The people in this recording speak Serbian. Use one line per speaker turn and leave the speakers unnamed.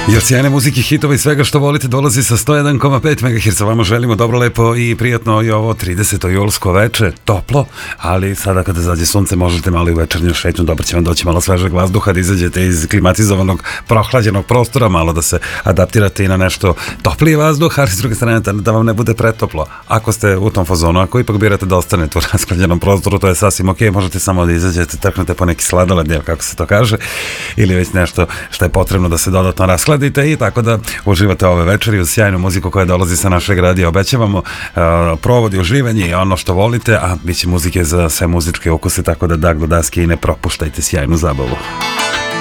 I od sjajne muzike, hitova i svega što volite dolazi sa 101,5 MHz. Vama želimo dobro, lepo i prijatno i ovo 30. julsko veče, toplo, ali sada kada zađe sunce možete malo i večernju šetnju, dobro će vam doći malo svežeg vazduha, da izađete iz klimatizovanog, prohlađenog prostora, malo da se adaptirate i na nešto topliji vazduh, ali s druge strane da vam ne bude pretoplo. Ako ste u tom fazonu, ako ipak birate da ostanete u rasklađenom prostoru, to je sasvim ok, možete samo da izađete, trknete po neki sladoled, kako se to kaže, ili već nešto što je potrebno da se dodatno raskladi i tako da uživate ove večeri uz sjajnu muziku koja dolazi sa našeg radija. Obećavamo provodi, uživanje i ono što volite, a bit će muzike za sve muzičke ukuse, tako da dag do daske i ne propuštajte sjajnu zabavu.